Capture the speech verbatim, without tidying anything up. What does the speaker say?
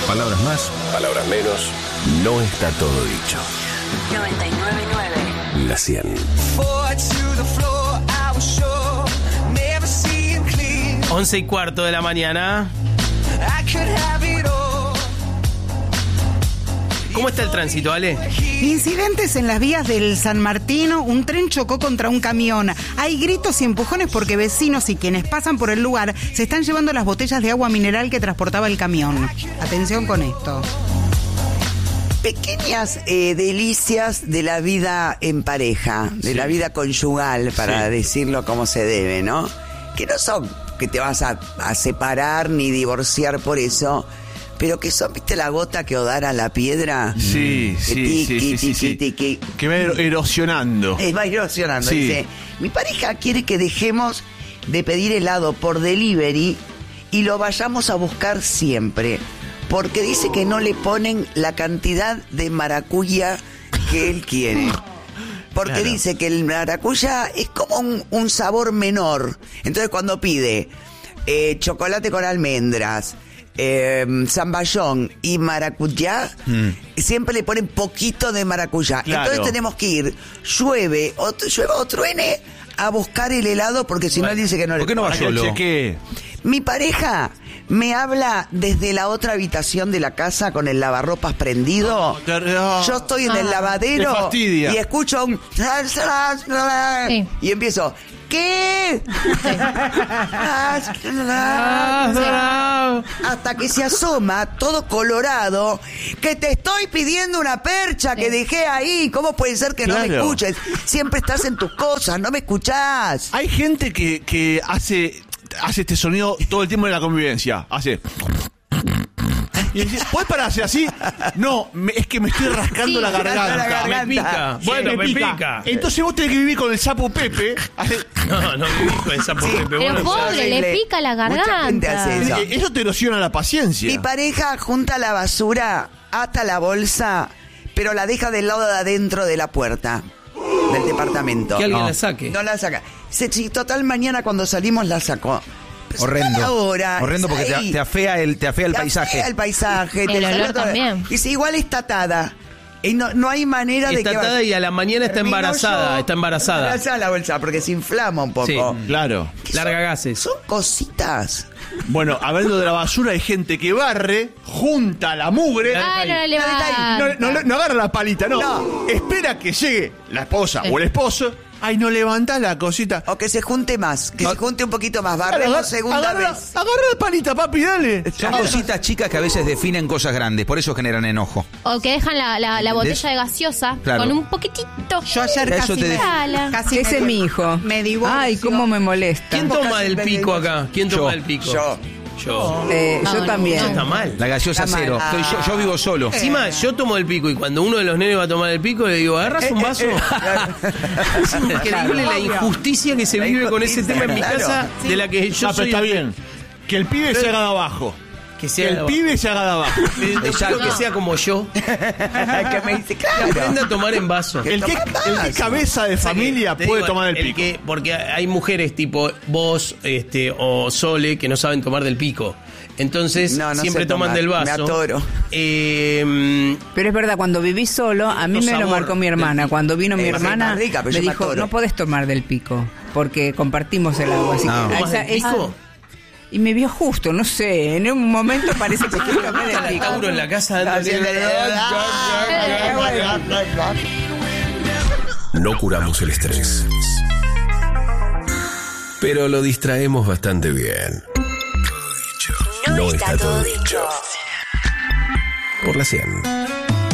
Palabras más, palabras menos, no está todo dicho. noventa y nueve punto nueve La cien. Once y cuarto de la mañana. ¿Cómo está el tránsito, Ale? Incidentes en las vías del San Martino. Un tren chocó contra un camión. Hay gritos y empujones porque vecinos y quienes pasan por el lugar se están llevando las botellas de agua mineral que transportaba el camión. Atención con esto. Pequeñas eh, delicias de la vida en pareja, de Sí. la vida conyugal, para Sí. decirlo como se debe, ¿no? Que no son que te vas a, a separar ni divorciar por eso, pero que son, ¿viste la gota que odara la piedra? Sí, Que sí, tiqui, sí, sí, sí, sí. tiqui, tiqui. Que va erosionando. Eh, va erosionando. Sí. Dice, mi pareja quiere que dejemos de pedir helado por delivery y lo vayamos a buscar siempre, porque dice que no le ponen la cantidad de maracuyá que él quiere. Porque Claro. dice que el maracuyá es como un, un sabor menor. Entonces cuando pide eh, chocolate con almendras, eh, zamballón y maracuyá, Mm. siempre le ponen poquito de maracuyá. Claro. Entonces tenemos que ir, llueve o, llueve o truene, a buscar el helado, porque si no él dice que no le ¿Por qué no va Para que solo? chequee. Mi pareja me habla desde la otra habitación de la casa con el lavarropas prendido. te- no. Yo estoy en el Te lavadero fastidia. y escucho un... Sí. Y empiezo... ¿Qué? Hasta que se asoma todo colorado, que te estoy pidiendo una percha que dejé ahí. ¿Cómo puede ser que no me Claro. escuches? Siempre estás en tus cosas, no me escuchás. Hay gente que, que hace, hace este sonido todo el tiempo en la convivencia. Hace... Y dice, ¿puedes pararse así? No, me- es que me estoy rascando Sí, la garganta. la garganta. Me pica. Sí, Bueno, me pica. Entonces vos tenés que vivir con el sapo Pepe. Hace- No, no viví con esa por Pepe. Pero Bueno, pobre, horrible. le pica la Mucha gente garganta. hace eso. Eh, Eso te erosiona la paciencia. Mi pareja junta la basura, ata la bolsa, pero la deja del lado de adentro de la puerta del departamento. que alguien No. la saque. No la saca. Se, si, total, mañana cuando salimos la sacó. Pero Horrendo. ahora, Horrendo porque ahí. te, te afea el, te afea el Te paisaje. afea el paisaje. El te olor sale todo- también. Dice, igual está atada. Y no, no hay manera de Está que... atada y a la mañana está Termino embarazada, yo, está embarazada. Embarazada la bolsa porque se inflama un poco. Sí. Claro. ¿Qué Larga son? gases. Son cositas. Bueno, hablando de la basura, hay gente que barre, junta la mugre. Ay, no le Dale, va. No, no, no agarra la palita, no. No. Espera que llegue la esposa o el esposo. Ay, no levantás la cosita. O que se junte más, que se junte un poquito más. Barremos Agarra- segunda agarra, vez. Agarra la palita, papi, dale. Son cositas chicas que a veces definen cosas grandes, por eso generan enojo. O que dejan la, la, la ¿Entendés? botella de gaseosa Claro. con un poquitito. Yo ayer Eso casi te me, de- Ala. casi Ese es me- mi hijo. Me divorcio. Ay, cómo me molesta. ¿Quién toma el pico acá? ¿Quién toma Yo. el pico? Yo. Yo. Eh, No, yo no, también. Eso está mal. La gaseosa Está mal. cero. Estoy- yo, yo vivo solo. Encima, yo tomo el pico y cuando uno de los nenes va a tomar el pico, le digo, ¿agarras un vaso? Es increíble la injusticia que se La vive con ese injusticia, tema en mi claro. casa, de la que yo Ah, pero soy... está bien. Que el pibe se haga de abajo. Que Que sea el pibe se haga de abajo. Exacto. Que sea como yo. que me dice, Que claro. aprenda a tomar en vaso. El que, el que cabeza de familia Te puede digo, tomar el pico. que- porque hay mujeres tipo vos este, o Sole que no saben tomar del pico. Entonces No, no siempre sé toman tomar, del me vaso. atoro. Eh, Pero es verdad, cuando viví solo, a mí No me lo sabor marcó mi del hermana. pico. Cuando vino mi Eh, hermana, más rica, pero me yo me dijo, atoro. no podés tomar del pico, porque compartimos el agua. Así No. que ¿Tomas esa- del pico? esa- y me vio justo, no sé, en un momento parece que quiero comer Está del el pico. Tauro en la casa Ah, dándole- No curamos el estrés, pero lo distraemos bastante bien. No está todo dicho. Por la cien.